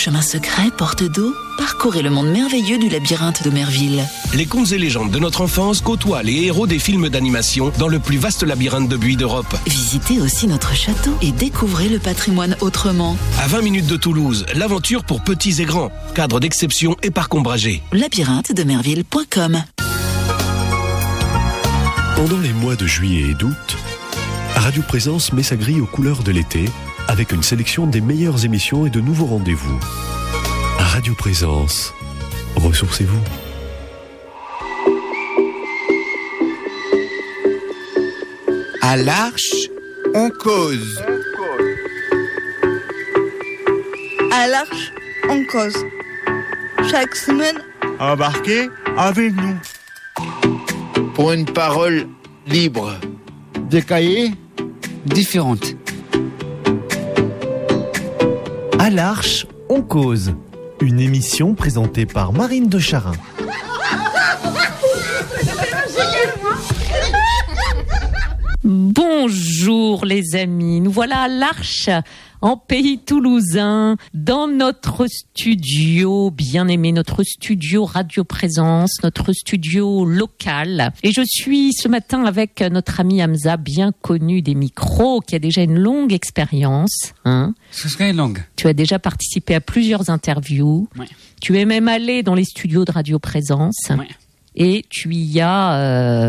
chemin secret, porte d'eau, parcourez le monde merveilleux du labyrinthe d'Omerville. Les contes et légendes de notre enfance côtoient les héros des films d'animation dans le plus vaste labyrinthe de buis d'Europe. Visitez aussi notre château et découvrez le patrimoine autrement. À 20 minutes de Toulouse, l'aventure pour petits et grands. Cadre d'exception et parc ombragé. labyrinthe-d'Omerville.com. Pendant les mois de juillet et d'août, Radio Présence met sa grille aux couleurs de l'été avec une sélection des meilleures émissions et de nouveaux rendez-vous. Radio Présence, ressourcez-vous. À l'Arche, on cause. À l'Arche, on cause. Chaque semaine, embarquez avec nous. Pour une parole libre. Des cahiers différentes. À l'Arche, on cause. Une émission présentée par Marine de Charin. Bonjour les amis, nous voilà à l'Arche, en pays toulousain, dans notre studio bien aimé, notre studio Radio Présence, notre studio local. Et je suis ce matin avec notre ami Hamza, bien connu des micros, qui a déjà une longue expérience. Ce serait longue. Tu as déjà participé à plusieurs interviews. Ouais. Tu es même allé dans les studios de Radio Présence. Ouais. Et tu y as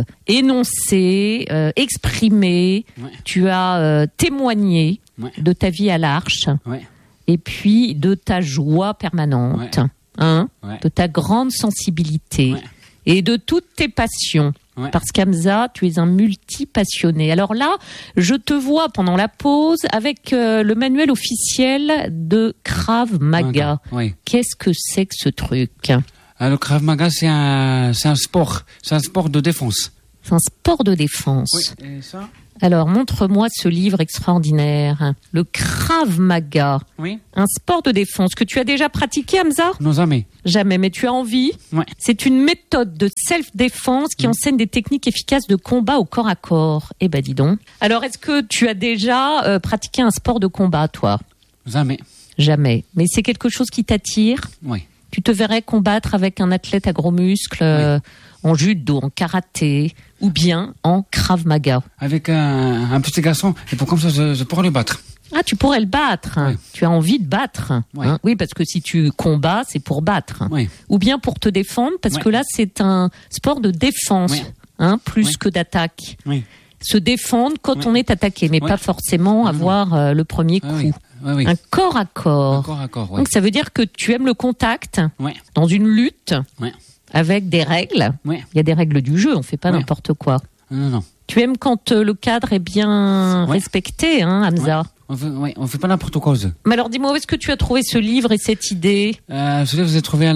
énoncé, exprimé, ouais. Tu as témoigné ouais. de ta vie à l'Arche, ouais. et puis de ta joie permanente, ouais. Ouais. de ta grande sensibilité, ouais. et de toutes tes passions. Ouais. Parce qu'Hamza, tu es un multi-passionné. Alors là, je te vois pendant la pause avec le manuel officiel de Krav Maga. Ouais. Qu'est-ce que c'est que ce truc ? Le Krav Maga, c'est un sport. C'est un sport de défense. C'est un sport de défense. Oui, et ça ? Alors, montre-moi ce livre extraordinaire. Le Krav Maga. Oui. Un sport de défense que tu as déjà pratiqué, Hamza ? Non, jamais. Jamais, mais tu as envie ? Ouais. C'est une méthode de self-défense qui enseigne des techniques efficaces de combat au corps à corps. Eh ben, dis donc. Alors, est-ce que tu as déjà pratiqué un sport de combat, toi ? Jamais. Jamais. Mais c'est quelque chose qui t'attire ? Oui. Tu te verrais combattre avec un athlète à gros muscles en judo, en karaté ou bien en Krav Maga. Avec un petit garçon, et pour comme ça, je pourrais le battre. Ah, tu pourrais le battre. Oui. Tu as envie de battre. Oui. Oui, parce que si tu combats, c'est pour battre. Oui. Ou bien pour te défendre, parce que là, c'est un sport de défense, plus que d'attaque. Oui. Se défendre quand on est attaqué, mais pas forcément avoir le premier coup. Oui. Oui. Un corps à corps. Un corps à corps, oui. Donc ça veut dire que tu aimes le contact dans une lutte avec des règles. Oui. Il y a des règles du jeu, on fait pas n'importe quoi. Non. Tu aimes quand le cadre est bien respecté, Hamza. On fait pas n'importe quoi. Mais alors dis-moi, où est-ce que tu as trouvé ce livre et cette idée ? Ce livre, vous avez trouvé à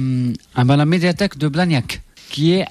la médiathèque de Blagnac, qui est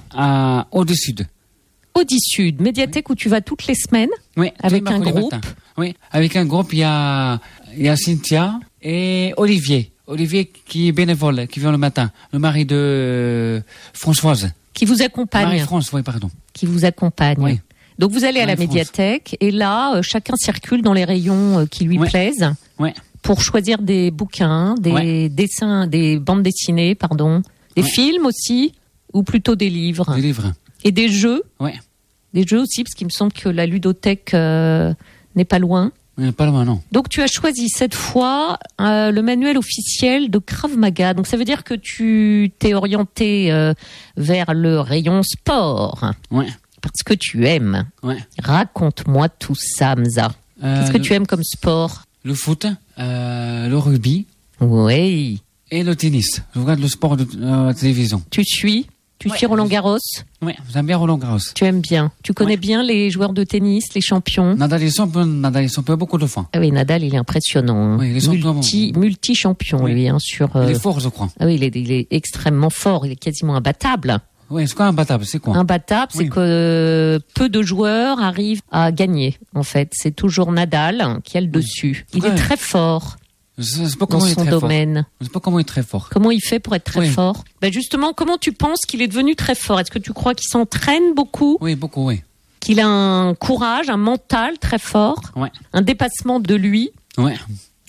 à Audi-Sud. Audi-Sud, médiathèque où tu vas toutes les semaines, avec un groupe. Oui, avec un groupe, il y a Cynthia et Olivier. Olivier qui est bénévole, qui vient le matin. Le mari de Françoise. Qui vous accompagne. Marie-France, oui, pardon. Qui vous accompagne. Oui. Donc vous allez à la médiathèque et là, chacun circule dans les rayons qui lui plaisent pour choisir des bouquins, des dessins, des bandes dessinées, des films aussi, ou plutôt des livres. Des livres. Et des jeux. Oui. Des jeux aussi, parce qu'il me semble que la ludothèque n'est pas loin. Pas loin, non. Donc tu as choisi cette fois le manuel officiel de Krav Maga. Donc ça veut dire que tu t'es orienté vers le rayon sport. Oui. Parce que tu aimes. Oui. Raconte-moi tout ça, Hamza. Qu'est-ce que tu aimes comme sport ? Le foot, le rugby. Oui. Et le tennis. Je regarde le sport de la télévision. Tu suis ? Tu suis Roland Garros ? Oui, j'aime bien Roland Garros. Tu aimes bien. Tu connais bien les joueurs de tennis, les champions ? Nadal, ils sont beaucoup de fois. Ah oui, Nadal, il est impressionnant. Oui, Multi-champion, lui. Sur, il est fort, je crois. Ah oui, il est extrêmement fort. Il est quasiment imbattable. Oui, c'est quoi imbattable ? C'est quoi ? Imbattable, c'est que peu de joueurs arrivent à gagner, en fait. C'est toujours Nadal qui a le dessus. Il est très fort. Je sais pas dans son domaine. Je sais pas comment il est très fort. Comment il fait pour être très fort ? Justement, comment tu penses qu'il est devenu très fort ? Est-ce que tu crois qu'il s'entraîne beaucoup ? Oui, beaucoup, oui. Qu'il a un courage, un mental très fort ? Ouais. Un dépassement de lui ? Ouais.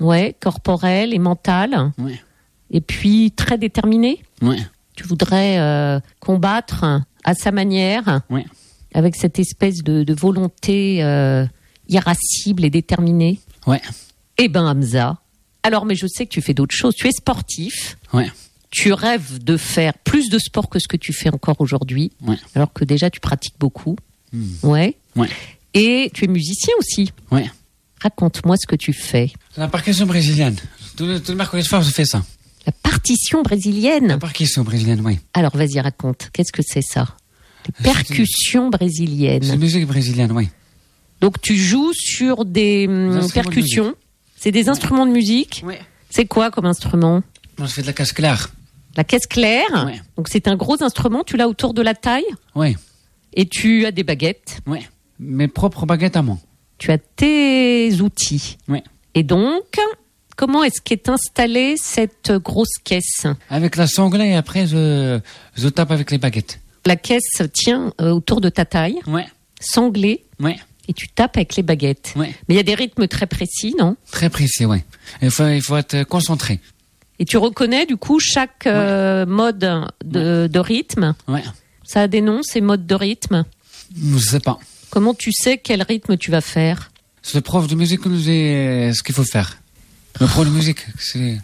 Ouais, corporelle et mentale. Ouais. Et puis très déterminé. Ouais. Tu voudrais combattre à sa manière, Ouais. avec cette espèce de volonté irascible et déterminée. Ouais. Eh ben Hamza, alors mais je sais que tu fais d'autres choses. Tu es sportif. Ouais. Tu rêves de faire plus de sport que ce que tu fais encore aujourd'hui. Ouais. Alors que déjà tu pratiques beaucoup. Ouais. Ouais. Et tu es musicien aussi. Ouais. Raconte-moi ce que tu fais. La percussion brésilienne. Tout le mercredi soir, je fais ça. La partition brésilienne. La percussion brésilienne, oui. Alors vas-y, raconte. Qu'est-ce que c'est ça? Les percussions brésiliennes. C'est musique brésilienne, oui. Donc tu joues sur des percussions. C'est des instruments de musique. Ouais. C'est quoi comme instrument? Moi, je fais de la caisse claire. La caisse claire. Ouais. Donc c'est un gros instrument. Tu l'as autour de la taille. Oui. Et tu as des baguettes. Oui. Mes propres baguettes à moi. Tu as tes outils. Oui. Et donc, comment est-ce qu'est installée cette grosse caisse? Avec la sangle et après, je tape avec les baguettes. La caisse tient autour de ta taille, Ouais. sanglée, Ouais. et tu tapes avec les baguettes. Ouais. Mais il y a des rythmes très précis, non? Très précis, oui. Il faut être concentré. Et tu reconnais du coup chaque mode de rythme. Ouais. Ça a des noms, ces modes de rythme? Je sais pas. Comment tu sais quel rythme tu vas faire? C'est le prof de musique qui nous dit ce qu'il faut faire. Le prof de musique, c'est...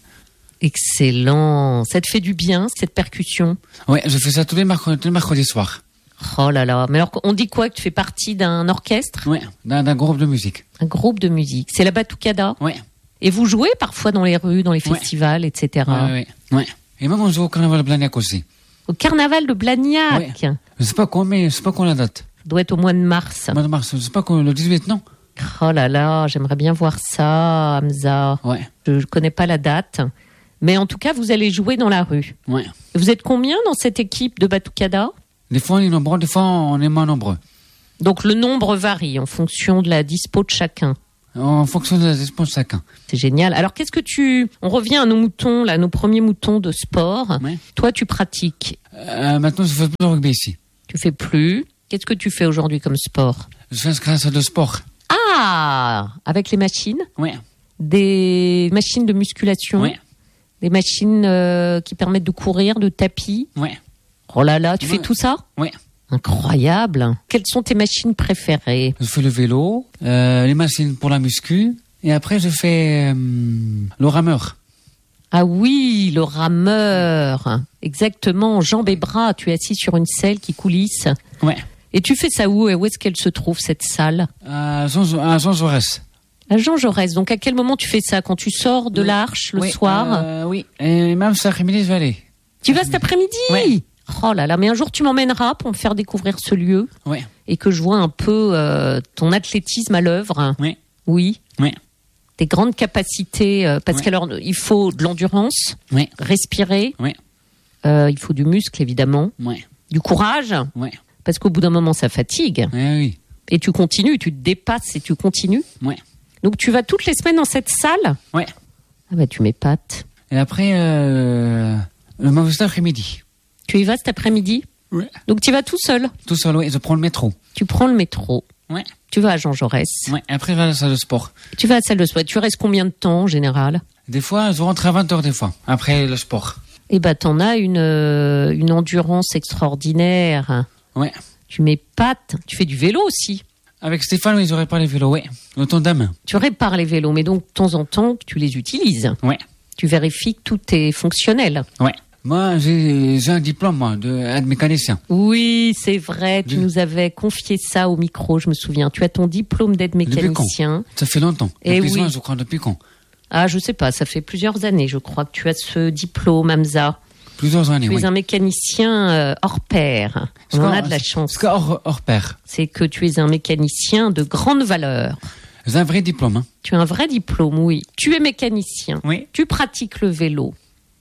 Excellent. Ça te fait du bien, cette percussion? Ouais, je fais ça tous les mercredis soirs. Oh là là. Mais alors, on dit quoi? Que tu fais partie d'un orchestre? Ouais, d'un groupe de musique. Un groupe de musique. C'est la Batucada? Ouais. Et vous jouez parfois dans les rues, dans les festivals, etc. Ouais. Et même on joue au carnaval de Blagnac aussi. Au carnaval de Blagnac? Ouais. Je sais pas quand, mais je sais pas quand la date. Ça doit être au mois de mars. Mois de mars, je sais pas quand, le 18, non? Oh là là, j'aimerais bien voir ça, Hamza. Ouais. Je connais pas la date. Mais en tout cas, vous allez jouer dans la rue. Ouais. Et vous êtes combien dans cette équipe de Batucada? Des fois on est nombreux, des fois on est moins nombreux. Donc le nombre varie en fonction de la dispo de chacun. En fonction de la disposition de chacun. C'est génial. Alors on revient à nos moutons, là, nos premiers moutons de sport. Ouais. Toi, tu pratiques. Maintenant je fais plus de rugby ici. Tu fais plus. Qu'est-ce que tu fais aujourd'hui comme sport? Je fais un salle de sport. Ah! Avec les machines? Ouais. Des machines de musculation? Ouais. Des machines qui permettent de courir, de tapis? Ouais. Oh là là, tu fais tout ça? Ouais. Incroyable. Quelles sont tes machines préférées? Je fais le vélo, les machines pour la muscu, et après je fais le rameur. Ah oui, le rameur. Exactement, jambes et bras. Tu es assis sur une selle qui coulisse. Ouais. Et tu fais ça où? Et où est-ce qu'elle se trouve, cette salle? À Jean Jaurès. À Jean Jaurès. Donc à quel moment tu fais ça? Quand tu sors de l'Arche le soir? Oui. Et même cet après-midi, je vais aller. Tu vas cet après-midi? Ouais. Oh là là, mais un jour tu m'emmèneras pour me faire découvrir ce lieu. Ouais. Et que je vois un peu ton athlétisme à l'œuvre. Oui. Oui. Oui. Tes grandes capacités, parce qu'alors il faut de l'endurance, Oui. respirer, Oui. il faut du muscle évidemment, Oui. du courage, Oui. parce qu'au bout d'un moment ça fatigue. Oui. Et tu continues, tu te dépasses et tu continues. Oui. Donc tu vas toutes les semaines dans cette salle? Oui. Ah bah tu m'épates. Et après, le mauvais après-midi. Tu y vas cet après-midi? Oui. Donc tu y vas tout seul? Tout seul, oui. Je prends le métro. Tu prends le métro. Oui. Tu vas à Jean Jaurès. Oui. Après, je vais à la salle de sport. Tu vas à la salle de sport. Tu restes combien de temps en général? Des fois, je rentre à 20h des fois, après le sport. Eh ben, t'en as une endurance extraordinaire. Ouais. Tu m'épates. Tu fais du vélo aussi. Avec Stéphane, oui, j'aurais pas les vélos, oui. Le tandem. Tu répares les vélos, mais donc, de temps en temps, tu les utilises. Ouais. Tu vérifies que tout est fonctionnel. Ouais. Moi, j'ai un diplôme, moi, d'aide mécanicien. Oui, c'est vrai. Tu nous avais confié ça au micro, je me souviens. Tu as ton diplôme d'aide mécanicien. Ça fait longtemps. Et depuis oui. Je crois, depuis quand? Ah, je sais pas. Ça fait plusieurs années, je crois, que tu as ce diplôme, Hamza. Plusieurs années, tu oui. es un mécanicien hors pair. On en a de la chance. C'est hors pair. C'est que tu es un mécanicien de grande valeur. J'ai un vrai diplôme. Hein. Tu as un vrai diplôme, oui. Tu es mécanicien. Oui. Tu pratiques le vélo.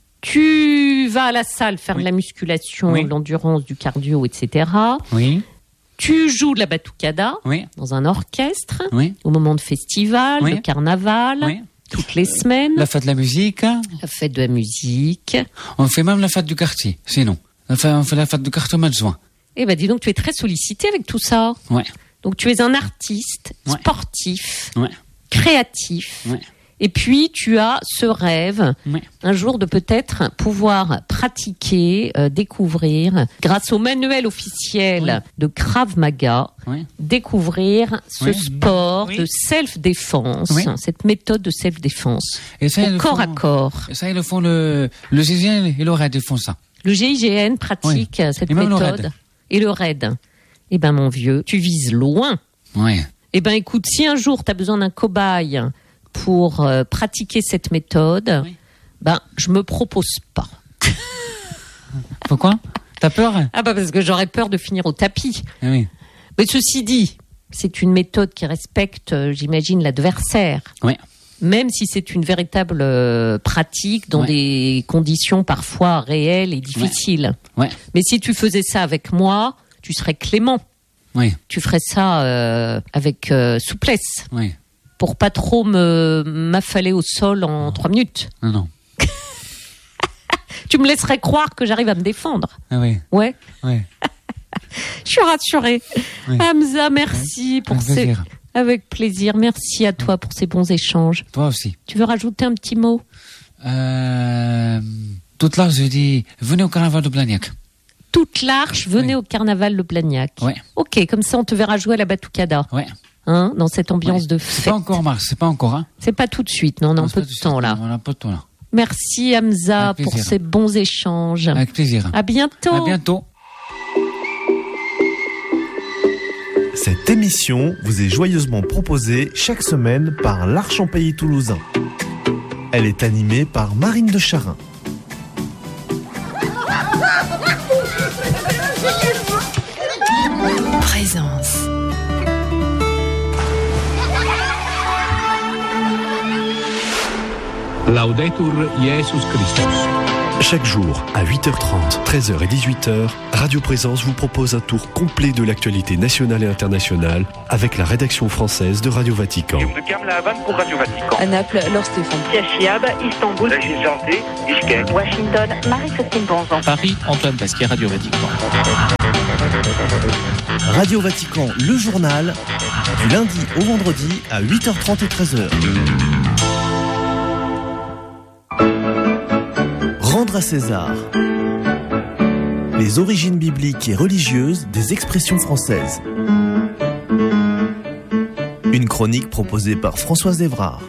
Tu vas à la salle faire de la musculation, de l'endurance, du cardio, etc. Oui. Tu joues de la batucada dans un orchestre, au moment de festival, de carnaval, toutes les semaines. La fête de la musique. La fête de la musique. On fait même la fête du quartier, sinon. On fait la fête du quartier au mois de juin. Eh ben, dis donc, tu es très sollicité avec tout ça. Ouais. Donc, tu es un artiste, sportif, créatif. Ouais. Et puis, tu as ce rêve, un jour, de peut-être pouvoir pratiquer, découvrir, grâce au manuel officiel de Krav Maga, découvrir ce sport de self-défense, cette méthode de self-défense, au corps à corps. Et ça, ils le font, le GIGN et le RAID, ils font ça. Le GIGN pratique cette méthode. Et le RAID. Eh ben, mon vieux, tu vises loin. Oui. Eh ben, écoute, si un jour, tu as besoin d'un cobaye pour pratiquer cette méthode, ben, je me propose pas. Pourquoi? T'as peur? Ah bah parce que j'aurais peur de finir au tapis. Oui. Mais ceci dit, c'est une méthode qui respecte, j'imagine, l'adversaire. Oui. Même si c'est une véritable pratique dans des conditions parfois réelles et difficiles. Ouais. Mais si tu faisais ça avec moi, tu serais clément. Oui. Tu ferais ça avec souplesse. Oui. Pour pas trop m'affaler au sol en 3 minutes. Non. Tu me laisserais croire que j'arrive à me défendre. Ah oui. Ouais. Oui. Je suis rassurée. Oui. Hamza, merci pour ces... Avec plaisir. Merci à toi pour ces bons échanges. Toi aussi. Tu veux rajouter un petit mot? Toute l'Arche, je dis, venez au carnaval de Blagnac. Toute l'Arche, venez au carnaval de Blagnac. Ouais. Ok, comme ça on te verra jouer à la batucada. Ouais. Hein, dans cette ambiance de fête. C'est pas encore, Mars, c'est pas encore, hein. C'est pas tout de suite, non, on a un peu de temps là. On a un peu de temps là. Merci Hamza pour ces bons échanges. Avec plaisir. À bientôt. À bientôt. Cette émission vous est joyeusement proposée chaque semaine par l'Arche en Pays Toulousain. Elle est animée par Marine de Charin. Présence. Laudetur Jesus Christus. Chaque jour, à 8h30, 13h et 18h, Radio Présence vous propose un tour complet de l'actualité nationale et internationale avec la rédaction française de Radio Vatican. Pour Radio Vatican. À Naples, Laure Stéphane. Chiab, Istanbul. Régis Janté, Bishkek. Washington, Marie-Christine Bonzon. Paris, Antoine Pasquier, Radio Vatican. Radio Vatican, le journal, du lundi au vendredi à 8h30 et 13h. Rendre à César. Les origines bibliques et religieuses des expressions françaises. Une chronique proposée par Françoise Évrard.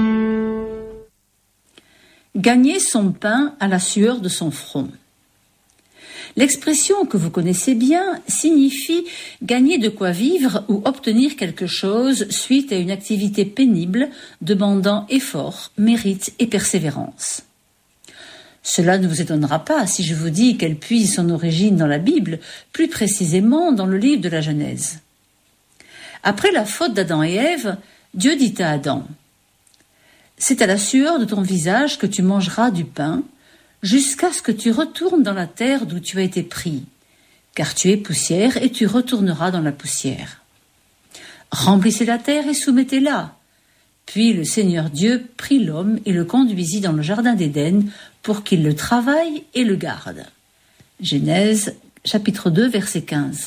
Gagner son pain à la sueur de son front. L'expression que vous connaissez bien signifie gagner de quoi vivre ou obtenir quelque chose suite à une activité pénible demandant effort, mérite et persévérance. Cela ne vous étonnera pas si je vous dis qu'elle puise son origine dans la Bible, plus précisément dans le livre de la Genèse. Après la faute d'Adam et Ève, Dieu dit à Adam : « C'est à la sueur de ton visage que tu mangeras du pain, jusqu'à ce que tu retournes dans la terre d'où tu as été pris, car tu es poussière et tu retourneras dans la poussière. Remplissez la terre et soumettez-la. » Puis le Seigneur Dieu prit l'homme et le conduisit dans le jardin d'Éden pour qu'il le travaille et le garde. Genèse, chapitre 2, verset 15.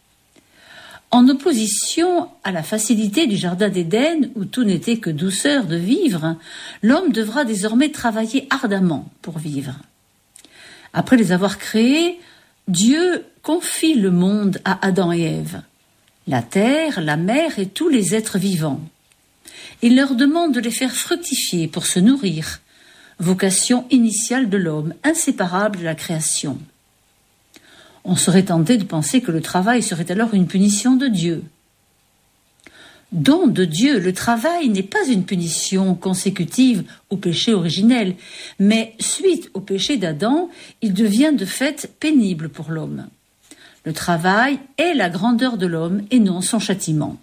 En opposition à la facilité du jardin d'Éden, où tout n'était que douceur de vivre, l'homme devra désormais travailler ardemment pour vivre. Après les avoir créés, Dieu confie le monde à Adam et Ève, la terre, la mer et tous les êtres vivants. Il leur demande de les faire fructifier pour se nourrir, vocation initiale de l'homme, inséparable de la création. On serait tenté de penser que le travail serait alors une punition de Dieu. Don de Dieu, le travail n'est pas une punition consécutive au péché originel, mais suite au péché d'Adam, il devient de fait pénible pour l'homme. Le travail est la grandeur de l'homme et non son châtiment.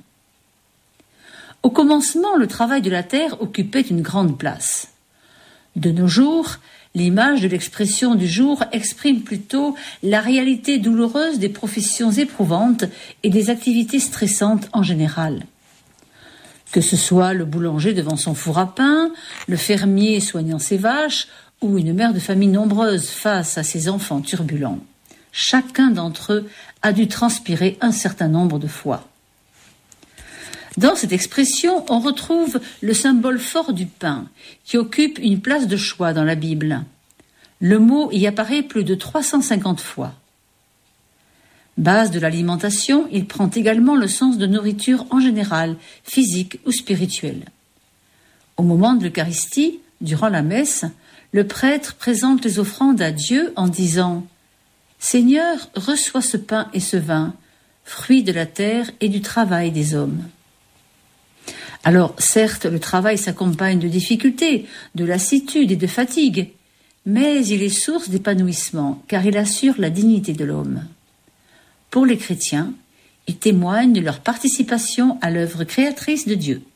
Au commencement, le travail de la terre occupait une grande place. De nos jours, l'image de l'expression du jour exprime plutôt la réalité douloureuse des professions éprouvantes et des activités stressantes en général. Que ce soit le boulanger devant son four à pain, le fermier soignant ses vaches ou une mère de famille nombreuse face à ses enfants turbulents, chacun d'entre eux a dû transpirer un certain nombre de fois. Dans cette expression, on retrouve le symbole fort du pain, qui occupe une place de choix dans la Bible. Le mot y apparaît plus de 350 fois. Base de l'alimentation, il prend également le sens de nourriture en général, physique ou spirituelle. Au moment de l'Eucharistie, durant la messe, le prêtre présente les offrandes à Dieu en disant « Seigneur, reçois ce pain et ce vin, fruits de la terre et du travail des hommes. » Alors, certes, le travail s'accompagne de difficultés, de lassitude et de fatigue, mais il est source d'épanouissement, car il assure la dignité de l'homme. Pour les chrétiens, il témoigne de leur participation à l'œuvre créatrice de Dieu.